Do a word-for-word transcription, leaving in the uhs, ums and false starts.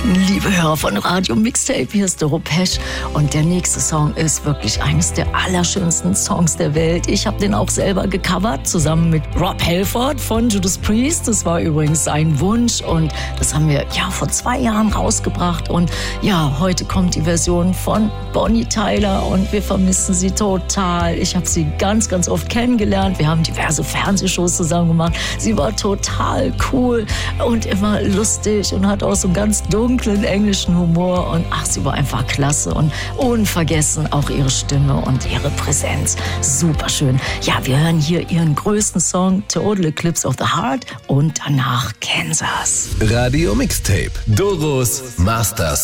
Liebe Hörer von Radio Mixtape, hier ist Doro Pesch und der nächste Song ist wirklich eines der allerschönsten Songs der Welt. Ich habe den auch selber gecovert, zusammen mit Rob Halford von Judas Priest. Das war übrigens sein Wunsch und das haben wir ja vor zwei Jahren rausgebracht. Und ja, heute kommt die Version von Bonnie Tyler und wir vermissen sie total. Ich habe sie ganz, ganz oft kennengelernt. Wir haben diverse Fernsehshows zusammen gemacht. Sie war total cool und immer lustig und hat auch so einen ganz dunklen englischen Humor und ach, sie war einfach klasse und unvergessen auch ihre Stimme und ihre Präsenz. Super schön. Ja, wir hören hier ihren größten Song Total Eclipse of the Heart und danach Kansas. Radio Mixtape, Doros Masters